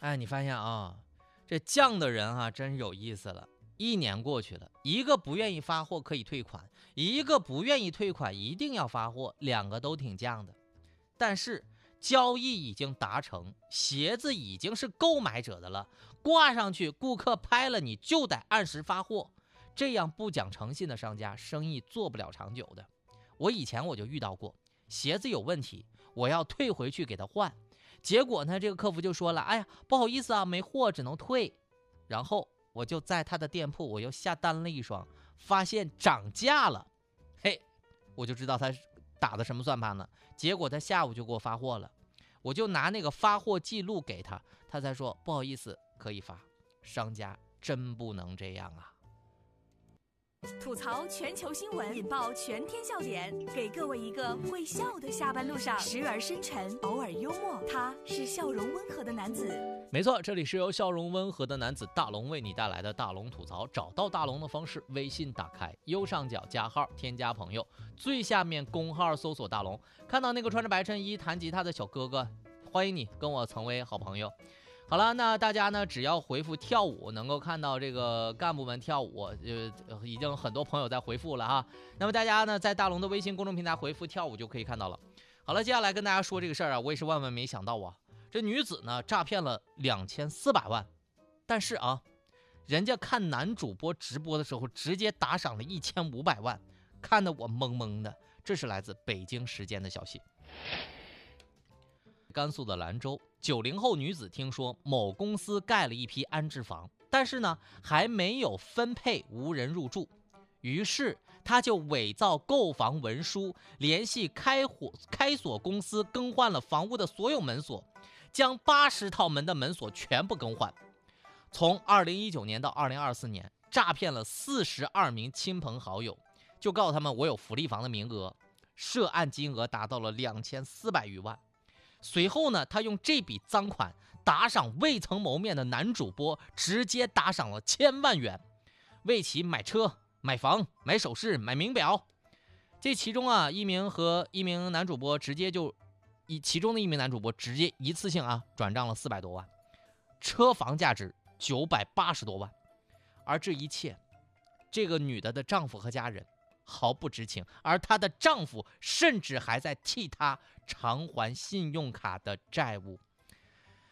哎，你发现啊，这犟的人啊，真有意思了。1年过去了，一个不愿意发货可以退款，一个不愿意退款一定要发货，两个都挺犟的。但是交易已经达成，鞋子已经是购买者的了，挂上去，顾客拍了你就得按时发货。这样不讲诚信的商家，生意做不了长久的。我以前就遇到过，鞋子有问题，我要退回去给他换，结果呢，这个客服就说了，哎呀，不好意思啊，没货，只能退。然后我就在他的店铺，我又下单了一双，发现涨价了，嘿，我就知道他打的什么算盘呢。结果他下午就给我发货了，我就拿那个发货记录给他，他才说不好意思，可以发。商家真不能这样啊！ 吐槽全球新闻，引爆全天笑点，给各位一个会笑的下班路上，时而深沉，偶尔幽默，他是笑容温和的男子。 没错，这里是由笑容温和的男子大龙为你带来的大龙吐槽。找到大龙的方式：微信打开右上角加号，添加朋友，最下面公号搜索大龙，看到那个穿着白衬衣弹吉他的小哥哥，欢迎你跟我成为好朋友。好了，那大家呢，只要回复跳舞，能够看到这个干部们跳舞，已经很多朋友在回复了哈。那么大家呢，在大龙的微信公众平台回复跳舞就可以看到了。好了，接下来跟大家说这个事儿啊，我也是万万没想到啊，这女子呢诈骗了2400万，但是啊，人家看男主播直播的时候直接打赏了1500万，看得我懵懵的。这是来自北京时间的消息。甘肃的兰州，90后女子听说某公司盖了一批安置房，但是呢还没有分配，无人入住，于是她就伪造购房文书，联系开锁公司更换了房屋的所有门锁，将80套门的门锁全部更换。从2019年到2024年，诈骗了42名亲朋好友，就告诉他们我有福利房的名额，涉案金额达到了2400余万。随后呢，他用这笔赃款打赏未曾谋面的男主播，直接打赏了1000万元，为其买车、买房、买首饰、买名表。这其中啊，一名男主播直接其中的一名男主播直接一次性转账了400多万，车房价值980多万。而这一切，这个女的丈夫和家人毫不知情，而她的丈夫甚至还在替她偿还信用卡的债务。